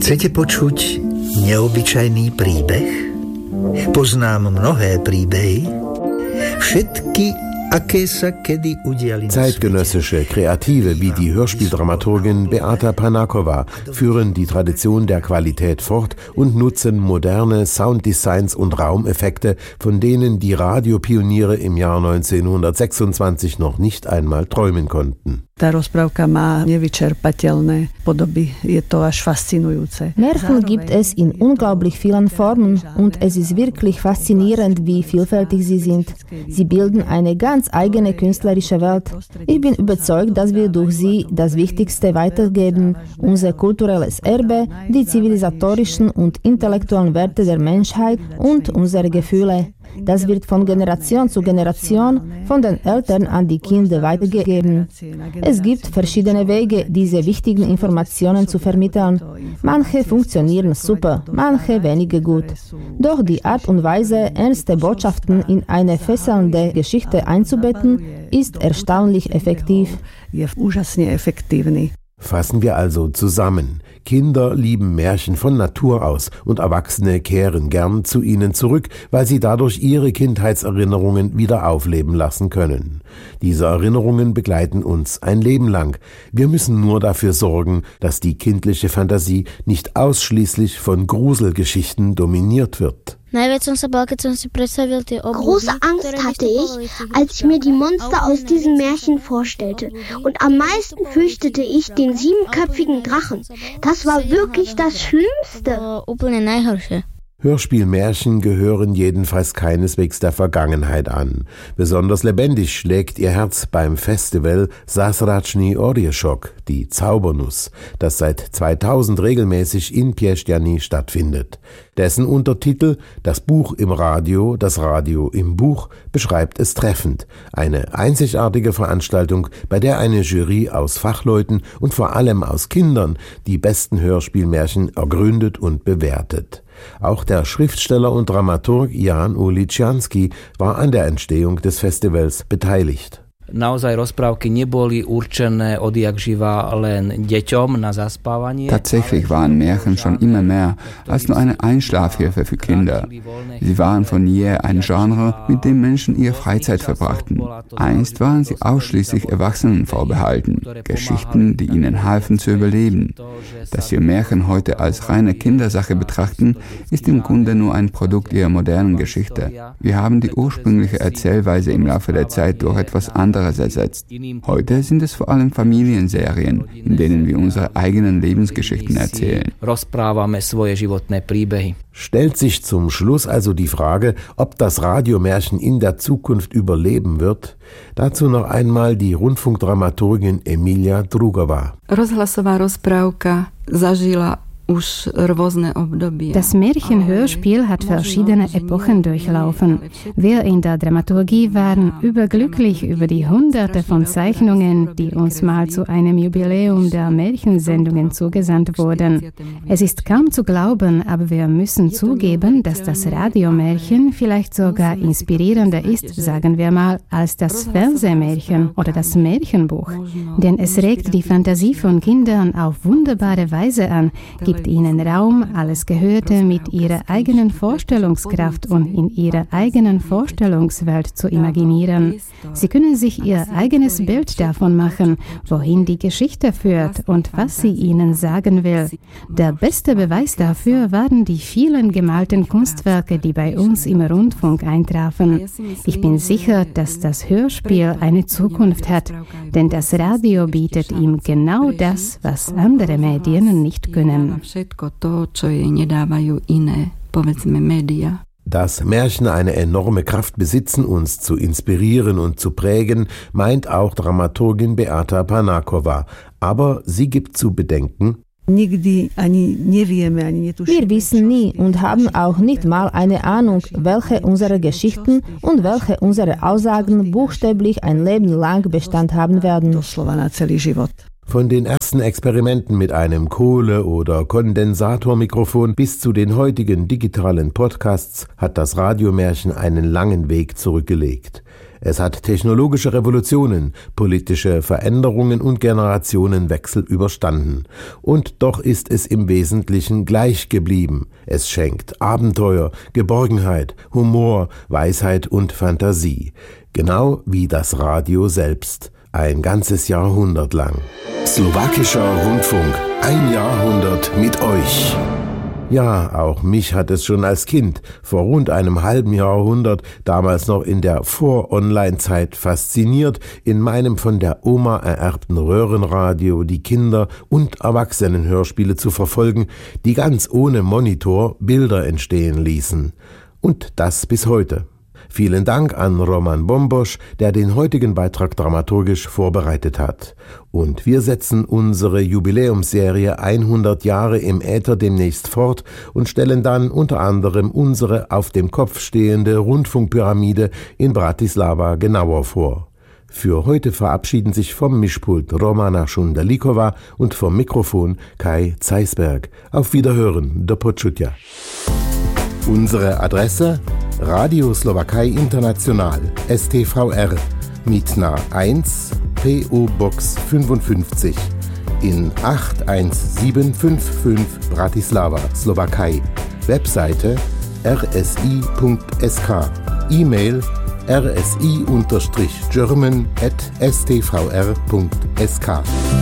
Chcete počuť neobyčajný príbeh? Poznám mnohé príbehy, všetky, aké sa kedy udiali. Zeitgenössische Kreative wie die Hörspieldramaturgin Beata Panakova führen die Tradition der Qualität fort und nutzen moderne Sounddesigns und Raumeffekte, von denen die Radiopioniere im Jahr 1926 noch nicht einmal träumen konnten. Tá rozprávka má nevyčerpateľné podoby, je to až faszinujúce. Märchen gibt es in unglaublich vielen Formen und es ist wirklich faszinierend, wie vielfältig sie sind. Sie bilden eine ganz eigene künstlerische Welt. Ich bin überzeugt, dass wir durch sie das Wichtigste weitergeben, unser kulturelles Erbe, die zivilisatorischen und intellektuellen Werte der Menschheit und unsere Gefühle. Das wird von Generation zu Generation von den Eltern an die Kinder weitergegeben. Es gibt verschiedene Wege, diese wichtigen Informationen zu vermitteln. Manche funktionieren super, manche weniger gut. Doch die Art und Weise, ernste Botschaften in eine fesselnde Geschichte einzubetten, ist erstaunlich effektiv. Fassen wir also zusammen. Kinder lieben Märchen von Natur aus und Erwachsene kehren gern zu ihnen zurück, weil sie dadurch ihre Kindheitserinnerungen wieder aufleben lassen können. Diese Erinnerungen begleiten uns ein Leben lang. Wir müssen nur dafür sorgen, dass die kindliche Fantasie nicht ausschließlich von Gruselgeschichten dominiert wird. Große Angst hatte ich, als ich mir die Monster aus diesen Märchen vorstellte. Und am meisten fürchtete ich den 7-köpfigen Drachen. Das war wirklich das Schlimmste. Hörspielmärchen gehören jedenfalls keineswegs der Vergangenheit an. Besonders lebendig schlägt ihr Herz beim Festival Zázračný oříšek, die Zaubernuss, das seit 2000 regelmäßig in Piešťany stattfindet. Dessen Untertitel »Das Buch im Radio, das Radio im Buch« beschreibt es treffend. Eine einzigartige Veranstaltung, bei der eine Jury aus Fachleuten und vor allem aus Kindern die besten Hörspielmärchen ergründet und bewertet. Auch der Schriftsteller und Dramaturg Jan Uličiansky war an der Entstehung des Festivals beteiligt. Tatsächlich waren Märchen schon immer mehr als nur eine Einschlafhilfe für Kinder. Sie waren von jeher ein Genre, mit dem Menschen ihre Freizeit verbrachten. Einst waren sie ausschließlich Erwachsenen vorbehalten, Geschichten, die ihnen halfen zu überleben. Dass wir Märchen heute als reine Kindersache betrachten, ist im Grunde nur ein Produkt ihrer modernen Geschichte. Wir haben die ursprüngliche Erzählweise im Laufe der Zeit durch etwas anderes ersetzt. Heute sind es vor allem Familienserien, in denen wir unsere eigenen Lebensgeschichten erzählen. Stellt sich zum Schluss also die Frage, ob das Radiomärchen in der Zukunft überleben wird? Dazu noch einmal die Rundfunkdramaturgin Emilia Drugova. Rozhlasová rozprávka zažila Das Märchenhörspiel hat verschiedene Epochen durchlaufen. Wir in der Dramaturgie waren überglücklich über die Hunderte von Zeichnungen, die uns mal zu einem Jubiläum der Märchensendungen zugesandt wurden. Es ist kaum zu glauben, aber wir müssen zugeben, dass das Radiomärchen vielleicht sogar inspirierender ist, sagen wir mal, als das Fernsehmärchen oder das Märchenbuch. Denn es regt die Fantasie von Kindern auf wunderbare Weise an, gibt ihnen Raum, alles Gehörte mit ihrer eigenen Vorstellungskraft und in ihrer eigenen Vorstellungswelt zu imaginieren. Sie können sich ihr eigenes Bild davon machen, wohin die Geschichte führt und was sie ihnen sagen will. Der beste Beweis dafür waren die vielen gemalten Kunstwerke, die bei uns im Rundfunk eintrafen. Ich bin sicher, dass das Hörspiel eine Zukunft hat, denn das Radio bietet ihm genau das, was andere Medien nicht können. Dass Märchen eine enorme Kraft besitzen, uns zu inspirieren und zu prägen, meint auch Dramaturgin Beata Panakova. Aber sie gibt zu bedenken: Wir wissen nie und haben auch nicht mal eine Ahnung, welche unserer Geschichten und welche unserer Aussagen buchstäblich ein Leben lang Bestand haben werden. Von den ersten Experimenten mit einem Kohle- oder Kondensatormikrofon bis zu den heutigen digitalen Podcasts hat das Radiomärchen einen langen Weg zurückgelegt. Es hat technologische Revolutionen, politische Veränderungen und Generationenwechsel überstanden. Und doch ist es im Wesentlichen gleich geblieben. Es schenkt Abenteuer, Geborgenheit, Humor, Weisheit und Fantasie. Genau wie das Radio selbst. Ein ganzes Jahrhundert lang. Slowakischer Rundfunk. Ein Jahrhundert mit euch. Ja, auch mich hat es schon als Kind vor rund einem halben Jahrhundert, damals noch in der Vor-Online-Zeit, fasziniert, in meinem von der Oma ererbten Röhrenradio die Kinder- und Erwachsenenhörspiele zu verfolgen, die ganz ohne Monitor Bilder entstehen ließen. Und das bis heute. Vielen Dank an Roman Bombosch, der den heutigen Beitrag dramaturgisch vorbereitet hat. Und wir setzen unsere Jubiläumsserie 100 Jahre im Äther demnächst fort und stellen dann unter anderem unsere auf dem Kopf stehende Rundfunkpyramide in Bratislava genauer vor. Für heute verabschieden sich vom Mischpult Romana Šundelikova und vom Mikrofon Kai Zeisberg. Auf Wiederhören, do počutia. Unsere Adresse: Radio Slowakei International, STVR, Mitna 1, PO Box 55 in 81755 Bratislava, Slowakei. Webseite rsi.sk. E-Mail rsi-german@stvr.sk.